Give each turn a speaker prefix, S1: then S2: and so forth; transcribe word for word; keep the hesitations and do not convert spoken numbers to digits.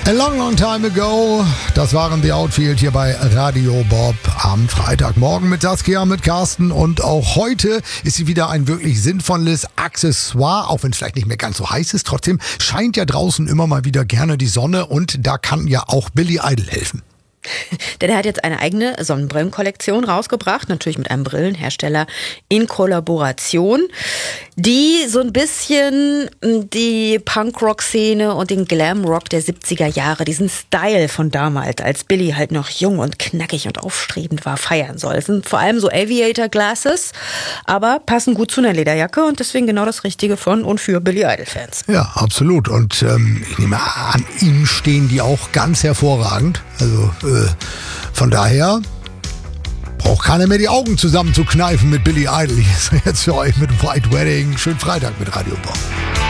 S1: A long, long time ago. Das waren The Outfield hier bei Radio Bob am Freitagmorgen mit Saskia, mit Carsten. Und auch heute ist sie wieder ein wirklich sinnvolles Accessoire, auch wenn es vielleicht nicht mehr ganz so heiß ist. Trotzdem scheint ja draußen immer mal wieder gerne die Sonne und da kann ja auch Billy Idol helfen.
S2: Denn er hat jetzt eine eigene Sonnenbrillenkollektion rausgebracht, natürlich mit einem Brillenhersteller in Kollaboration, die so ein bisschen die Punkrock-Szene und den Glamrock der siebziger Jahre, diesen Style von damals, als Billy halt noch jung und knackig und aufstrebend war, feiern soll. Es sind vor allem so Aviator-Glasses, aber passen gut zu einer Lederjacke und deswegen genau das Richtige von und für Billy Idol-Fans.
S1: Ja, absolut. Und ähm, ich nehme an, ihm stehen die auch ganz hervorragend. Also äh, von daher braucht keiner mehr die Augen zusammen zu kneifen mit Billy Idol. Hier ist jetzt für euch mit White Wedding. Schönen Freitag mit Radio Bob.